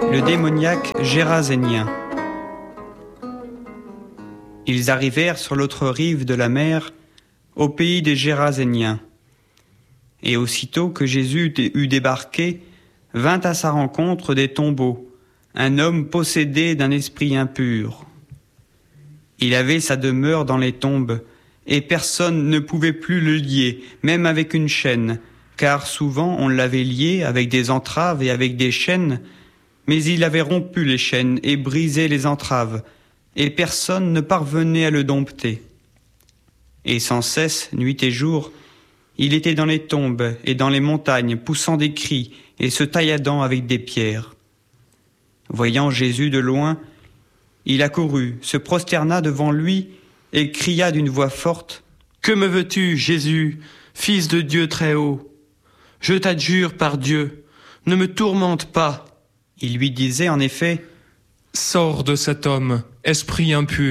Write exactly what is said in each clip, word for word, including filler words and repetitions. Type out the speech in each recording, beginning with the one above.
Le démoniaque gérasénien. Ils arrivèrent sur l'autre rive de la mer, au pays des Géraséniens. Et aussitôt que Jésus eut débarqué, vint à sa rencontre des tombeaux, un homme possédé d'un esprit impur. Il avait sa demeure dans les tombes, et personne ne pouvait plus le lier, même avec une chaîne, car souvent on l'avait lié avec des entraves et avec des chaînes, mais il avait rompu les chaînes et brisé les entraves, et personne ne parvenait à le dompter. Et sans cesse, nuit et jour, il était dans les tombes et dans les montagnes, poussant des cris et se tailladant avec des pierres. Voyant Jésus de loin, il accourut, se prosterna devant lui et cria d'une voix forte : « Que me veux-tu, Jésus, Fils de Dieu très haut ? Je t'adjure par Dieu, ne me tourmente pas. » Il lui disait en effet : « Sors de cet homme, esprit impur. »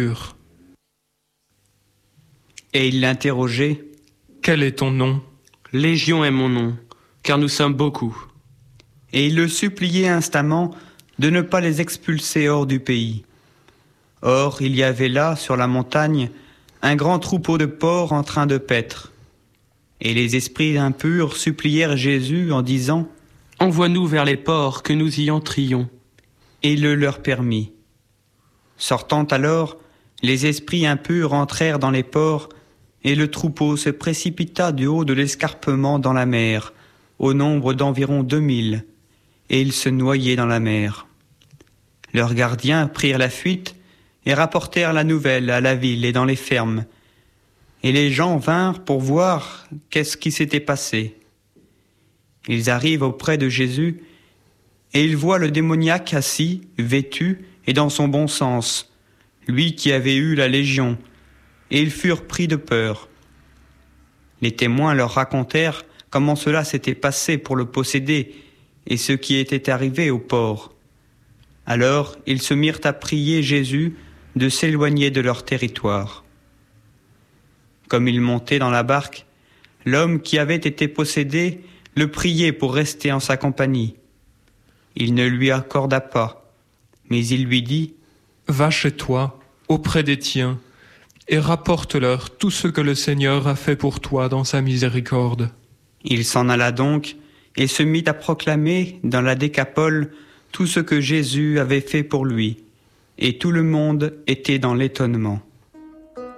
Et il l'interrogeait : « Quel est ton nom ? » ?»« Légion est mon nom, car nous sommes beaucoup. » Et il le suppliait instamment de ne pas les expulser hors du pays. Or, il y avait là, sur la montagne, un grand troupeau de porcs en train de paître. Et les esprits impurs supplièrent Jésus en disant : « Envoie-nous vers les porcs, que nous y entrions. » Et il le leur permit. Sortant alors, les esprits impurs entrèrent dans les porcs, et le troupeau se précipita du haut de l'escarpement dans la mer, au nombre d'environ deux mille, et ils se noyaient dans la mer. Leurs gardiens prirent la fuite et rapportèrent la nouvelle à la ville et dans les fermes. Et les gens vinrent pour voir qu'est-ce qui s'était passé. Ils arrivent auprès de Jésus, et ils voient le démoniaque assis, vêtu et dans son bon sens, lui qui avait eu la légion, et ils furent pris de peur. Les témoins leur racontèrent comment cela s'était passé pour le posséder et ce qui était arrivé au porc. Alors ils se mirent à prier Jésus de s'éloigner de leur territoire. Comme il montait dans la barque, l'homme qui avait été possédé le priait pour rester en sa compagnie. Il ne lui accorda pas, mais il lui dit : « Va chez toi, auprès des tiens, et rapporte-leur tout ce que le Seigneur a fait pour toi dans sa miséricorde. » Il s'en alla donc et se mit à proclamer dans la Décapole tout ce que Jésus avait fait pour lui, et tout le monde était dans l'étonnement.